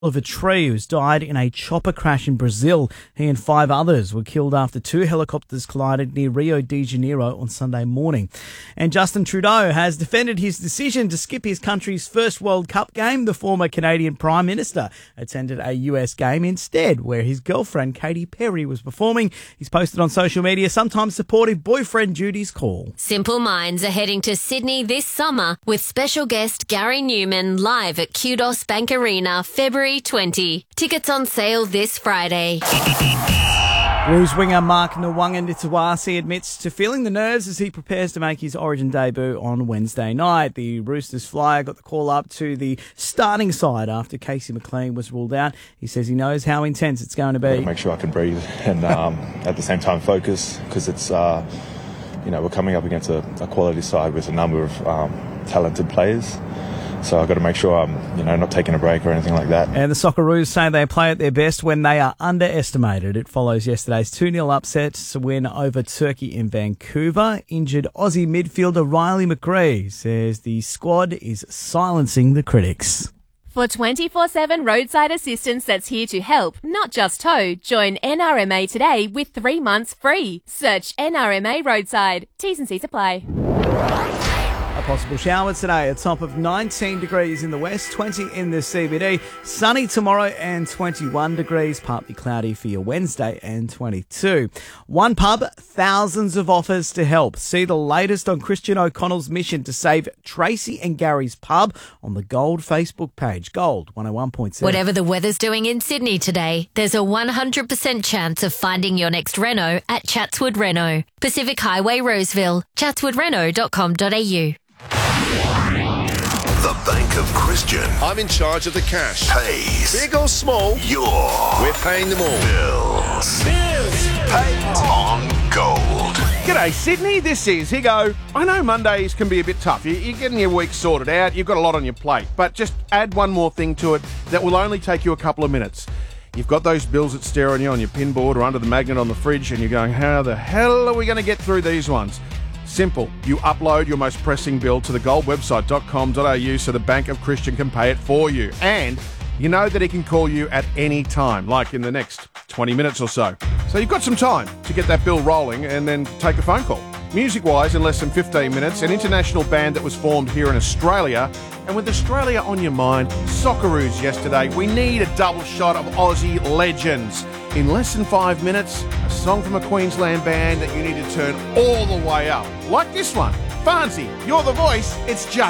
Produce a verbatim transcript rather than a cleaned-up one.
Oliver Tree, who's died in a chopper crash in Brazil. He and five others were killed after two helicopters collided near Rio de Janeiro on Sunday morning. And Justin Trudeau has defended his decision to skip his country's first World Cup game. The former Canadian Prime Minister attended a U S game instead, where his girlfriend Katy Perry was performing. He's posted on social media, sometimes supporting boyfriend Judy's call. Simple Minds are heading to Sydney this summer with special guest Gary Newman live at Kudos Bank Arena, February twentieth. Tickets on sale this Friday. Blues winger Mark Nwanga-Ntawasi admits to feeling the nerves as he prepares to make his Origin debut on Wednesday night. The Roosters flyer got the call up to the starting side after Casey McLean was ruled out. He says he knows how intense it's going to be. Make sure I can breathe and um, at the same time focus, because it's uh, you know we're coming up against a, a quality side with a number of um, talented players. So I've got to make sure I'm, you know, not taking a break or anything like that. And the Socceroos say they play at their best when they are underestimated. It follows yesterday's two nil upset to win over Turkey in Vancouver. Injured Aussie midfielder Riley McGree says the squad is silencing the critics. For twenty-four seven roadside assistance that's here to help, not just tow, join N R M A today with three months free. Search N R M A Roadside. T's and C's apply. A possible shower today, a top of nineteen degrees in the west, twenty in the C B D. Sunny tomorrow and twenty-one degrees, partly cloudy for your Wednesday and twenty-two. One pub, thousands of offers to help. See the latest on Christian O'Connell's mission to save Tracy and Gary's pub on the Gold Facebook page. Gold one oh one point seven. Whatever the weather's doing in Sydney today, there's a one hundred percent chance of finding your next reno at Chatswood Reno. Pacific Highway, Roseville. chatswood reno dot com dot a u. The Bank of Christian. I'm in charge of the cash. Pays. Big or small, Your we're paying them all. bills. Bills. Paid on gold. G'day Sydney, this is Higo. I know Mondays can be a bit tough. You- You're getting your week sorted out, you've got a lot on your plate, but just add one more thing to it that will only take you a couple of minutes. You've got those bills that stare on you on your pinboard or under the magnet on the fridge, and you're going, how the hell are we going to get through these ones? Simple. You upload your most pressing bill to the gold website dot com dot a u so the Bank of Christian can pay it for you. And you know that he can call you at any time, like in the next twenty minutes or so. So you've got some time to get that bill rolling and then take a phone call. Music-wise, in less than fifteen minutes, an international band that was formed here in Australia. And with Australia on your mind, Socceroos yesterday, we need a double shot of Aussie legends. In less than five minutes, a song from a Queensland band that you need to turn all the way up. Like this one. Farnsey, you're the voice, it's just